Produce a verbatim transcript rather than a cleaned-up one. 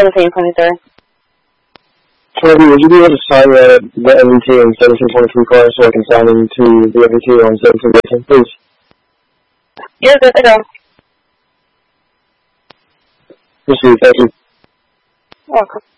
seventeen twenty-three. Toby, would you be able to sign the, the M V T and seventeen twenty-three car so I can sign into the M V T on seventeen eighteen, please? You're good to go. Proceed, thank you. Welcome.